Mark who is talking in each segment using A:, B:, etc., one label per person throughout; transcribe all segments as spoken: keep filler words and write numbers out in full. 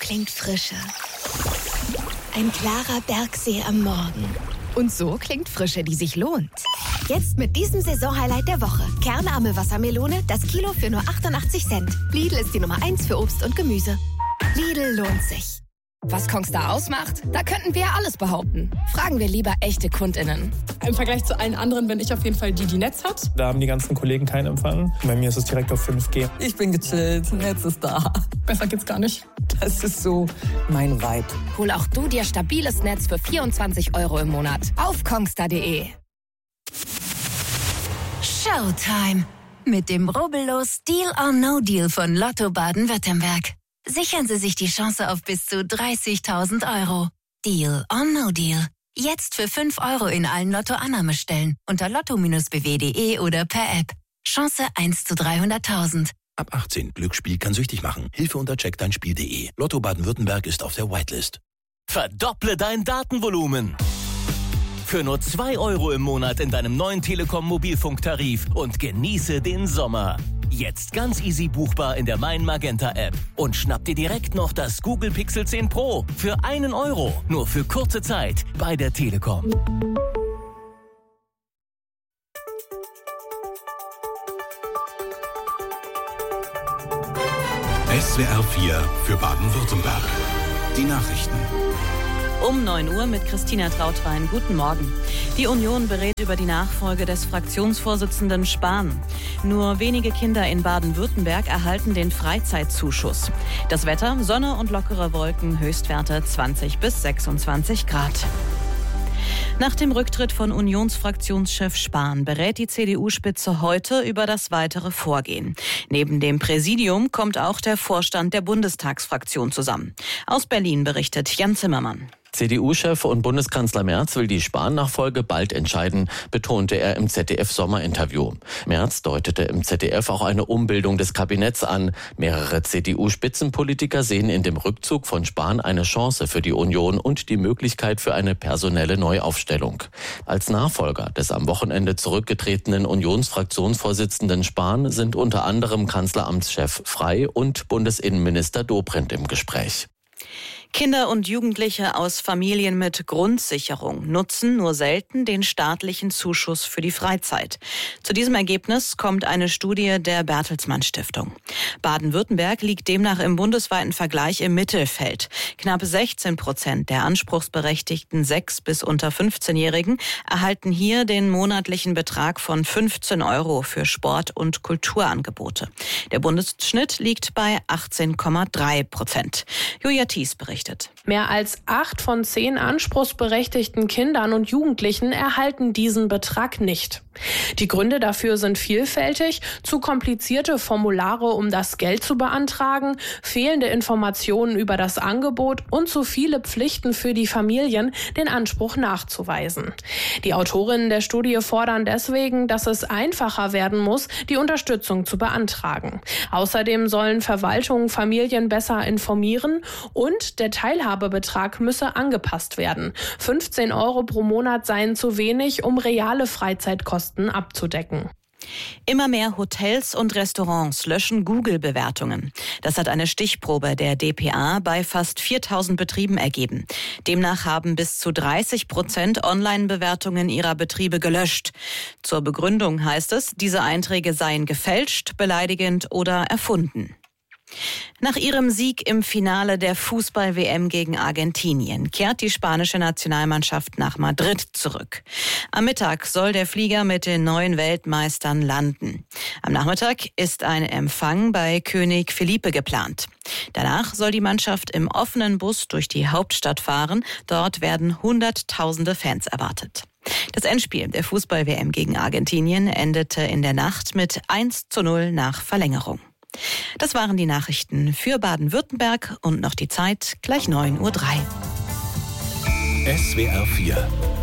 A: klingt Frische. Ein klarer Bergsee am Morgen. Und so klingt Frische, die sich lohnt. Jetzt mit diesem Saisonhighlight der Woche. Kernarme Wassermelone, das Kilo für nur achtundachtzig Cent. Lidl ist die Nummer eins für Obst und Gemüse. Lidl lohnt sich.
B: Was Kongstar ausmacht? Da könnten wir ja alles behaupten. Fragen wir lieber echte KundInnen.
C: Im Vergleich zu allen anderen bin ich auf jeden Fall die, die Netz hat.
D: Da haben die ganzen Kollegen keinen Empfang. Bei mir ist es direkt auf fünf G.
E: Ich bin gechillt, Netz ist da.
C: Besser geht's gar nicht.
E: Das ist so mein Vibe.
B: Hol auch du dir stabiles Netz für vierundzwanzig Euro im Monat auf kongstar punkt de.
F: Showtime. Mit dem rubbellos Deal or No Deal von Lotto Baden-Württemberg. Sichern Sie sich die Chance auf bis zu dreißigtausend Euro. Deal or No Deal. Jetzt für fünf Euro in allen Lotto-Annahmestellen unter lotto b w punkt de oder per App. Chance eins zu dreihunderttausend.
G: Ab achtzehn. Glücksspiel kann süchtig machen. Hilfe unter check dein spiel punkt de. Lotto Baden-Württemberg ist auf der Whitelist.
H: Verdopple dein Datenvolumen. Für nur zwei Euro im Monat in deinem neuen Telekom-Mobilfunktarif und genieße den Sommer. Jetzt ganz easy buchbar in der Mein Magenta App. Und schnapp dir direkt noch das Google Pixel zehn Pro für einen Euro. Nur für kurze Zeit bei der Telekom.
I: S W R vier für Baden-Württemberg. Die Nachrichten.
J: Um neun Uhr mit Christina Trautwein. Guten Morgen. Die Union berät über die Nachfolge des Fraktionsvorsitzenden Spahn. Nur wenige Kinder in Baden-Württemberg erhalten den Freizeitzuschuss. Das Wetter, Sonne und lockere Wolken, Höchstwerte zwanzig bis sechsundzwanzig Grad. Nach dem Rücktritt von Unionsfraktionschef Spahn berät die C D U-Spitze heute über das weitere Vorgehen. Neben dem Präsidium kommt auch der Vorstand der Bundestagsfraktion zusammen. Aus Berlin berichtet Jan Zimmermann.
K: C D U-Chef und Bundeskanzler Merz will die Spahn-Nachfolge bald entscheiden, betonte er im Z D F-Sommerinterview. Merz deutete im Z D F auch eine Umbildung des Kabinetts an. Mehrere C D U-Spitzenpolitiker sehen in dem Rückzug von Spahn eine Chance für die Union und die Möglichkeit für eine personelle Neuaufstellung. Als Nachfolger des am Wochenende zurückgetretenen Unionsfraktionsvorsitzenden Spahn sind unter anderem Kanzleramtschef Frey und Bundesinnenminister Dobrindt im Gespräch.
J: Kinder und Jugendliche aus Familien mit Grundsicherung nutzen nur selten den staatlichen Zuschuss für die Freizeit. Zu diesem Ergebnis kommt eine Studie der Bertelsmann Stiftung. Baden-Württemberg liegt demnach im bundesweiten Vergleich im Mittelfeld. Knapp sechzehn Prozent der anspruchsberechtigten sechs- bis unter fünfzehnjährigen erhalten hier den monatlichen Betrag von fünfzehn Euro für Sport- und Kulturangebote. Der Bundesschnitt liegt bei achtzehn Komma drei Prozent. Julia Thies berichtet.
L: Mehr als acht von zehn anspruchsberechtigten Kindern und Jugendlichen erhalten diesen Betrag nicht. Die Gründe dafür sind vielfältig: zu komplizierte Formulare, um das Geld zu beantragen, fehlende Informationen über das Angebot und zu viele Pflichten für die Familien, den Anspruch nachzuweisen. Die Autorinnen der Studie fordern deswegen, dass es einfacher werden muss, die Unterstützung zu beantragen. Außerdem sollen Verwaltungen Familien besser informieren und der Teilhabebetrag müsse angepasst werden. fünfzehn Euro pro Monat seien zu wenig, um reale Freizeitkosten abzudecken.
J: Immer mehr Hotels und Restaurants löschen Google-Bewertungen. Das hat eine Stichprobe der d p a bei fast viertausend Betrieben ergeben. Demnach haben bis zu dreißig Prozent Online-Bewertungen ihrer Betriebe gelöscht. Zur Begründung heißt es, diese Einträge seien gefälscht, beleidigend oder erfunden. Nach ihrem Sieg im Finale der Fußball-W M gegen Argentinien kehrt die spanische Nationalmannschaft nach Madrid zurück. Am Mittag soll der Flieger mit den neuen Weltmeistern landen. Am Nachmittag ist ein Empfang bei König Felipe geplant. Danach soll die Mannschaft im offenen Bus durch die Hauptstadt fahren. Dort werden Hunderttausende Fans erwartet. Das Endspiel der Fußball-W M gegen Argentinien endete in der Nacht mit eins zu null nach Verlängerung. Das waren die Nachrichten für Baden-Württemberg und noch die Zeit gleich neun Uhr drei.
I: S W R vier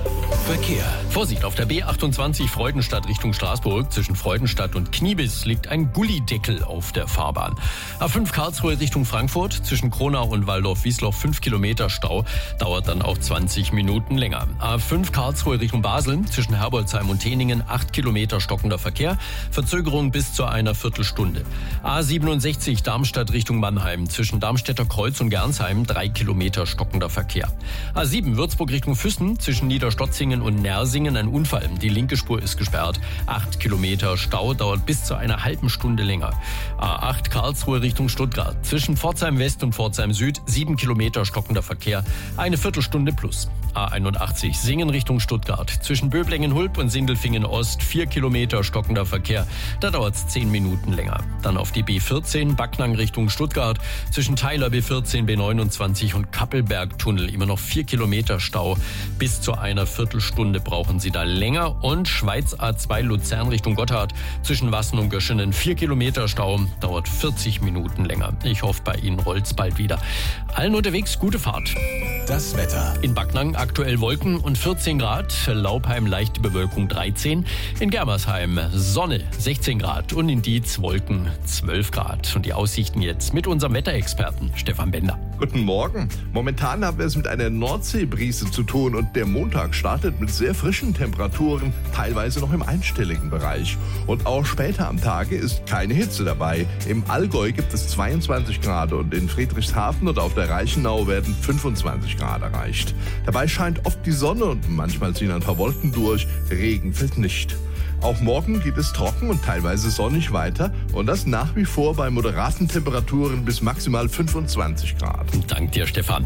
I: Verkehr.
M: Vorsicht, auf der B achtundzwanzig Freudenstadt Richtung Straßburg. Zwischen Freudenstadt und Kniebiss liegt ein Gullideckel auf der Fahrbahn. A fünf Karlsruhe Richtung Frankfurt. Zwischen Kronau und Waldorf-Wiesloch fünf Kilometer Stau. Dauert dann auch zwanzig Minuten länger. A fünf Karlsruhe Richtung Basel. Zwischen Herbolzheim und Teningen acht Kilometer stockender Verkehr. Verzögerung bis zu einer Viertelstunde. A siebenundsechzig Darmstadt Richtung Mannheim. Zwischen Darmstädter Kreuz und Gernsheim drei Kilometer stockender Verkehr. A sieben Würzburg Richtung Füssen. Zwischen Niederstotzingen und Nersingen ein Unfall. Die linke Spur ist gesperrt. acht Kilometer Stau, dauert bis zu einer halben Stunde länger. A acht Karlsruhe Richtung Stuttgart. Zwischen Pforzheim West und Pforzheim Süd sieben Kilometer stockender Verkehr. Eine Viertelstunde plus. A einundachtzig Singen Richtung Stuttgart. Zwischen Böblingen-Hulb und Sindelfingen Ost vier Kilometer stockender Verkehr. Da dauert es zehn Minuten länger. Dann auf die B vierzehn Backnang Richtung Stuttgart. Zwischen Theiler B vierzehn, B neunundzwanzig und Kappelbergtunnel immer noch vier Kilometer Stau. Bis zu einer Viertelstunde brauchen Sie da länger. Und Schweiz A zwei Luzern Richtung Gotthard. Zwischen Wassen und Göschenen vier Kilometer Stau. Dauert vierzig Minuten länger. Ich hoffe, bei Ihnen rollt's bald wieder. Allen unterwegs gute Fahrt.
I: Das Wetter.
M: In Backnang aktuell Wolken und vierzehn Grad. Laubheim leichte Bewölkung dreizehn. In Germersheim Sonne sechzehn Grad. Und in Dietz Wolken zwölf Grad. Und die Aussichten jetzt mit unserem Wetterexperten Stefan Bender.
N: Guten Morgen. Momentan haben wir es mit einer Nordseebrise zu tun und der Montag startet mit sehr frischen Temperaturen, teilweise noch im einstelligen Bereich. Und auch später am Tage ist keine Hitze dabei. Im Allgäu gibt es zweiundzwanzig Grad und in Friedrichshafen und auf der Reichenau werden fünfundzwanzig Grad erreicht. Dabei scheint oft die Sonne und manchmal ziehen ein paar Wolken durch, Regen fällt nicht. Auch morgen geht es trocken und teilweise sonnig weiter und das nach wie vor bei moderaten Temperaturen bis maximal fünfundzwanzig Grad.
M: Dank dir, Stefan.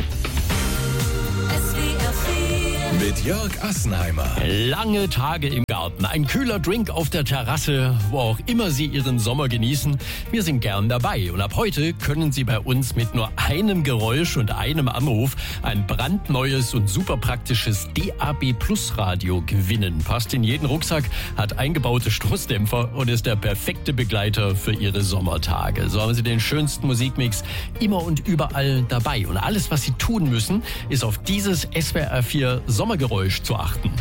I: Mit Jörg Assenheimer.
M: Lange Tage im Garten, ein kühler Drink auf der Terrasse, wo auch immer Sie Ihren Sommer genießen. Wir sind gern dabei und ab heute können Sie bei uns mit nur einem Geräusch und einem Anruf ein brandneues und super praktisches D A B Plus Radio gewinnen. Passt in jeden Rucksack, hat eingebaute Stoßdämpfer und ist der perfekte Begleiter für Ihre Sommertage. So haben Sie den schönsten Musikmix immer und überall dabei. Und alles, was Sie tun müssen, ist auf dieses S W R vier Sommergeräusch zu achten.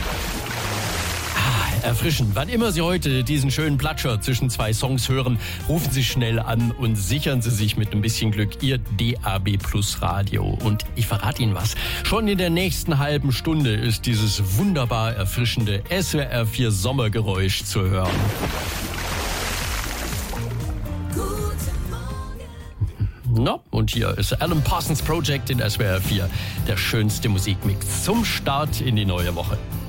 M: Ah, erfrischend. Wann immer Sie heute diesen schönen Platscher zwischen zwei Songs hören, rufen Sie schnell an und sichern Sie sich mit ein bisschen Glück Ihr D A B Plus Radio. Und ich verrate Ihnen was. Schon in der nächsten halben Stunde ist dieses wunderbar erfrischende S W R vier Sommergeräusch zu hören. No, und hier ist Alan Parsons Project in S W R vier. Der schönste Musikmix zum Start in die neue Woche.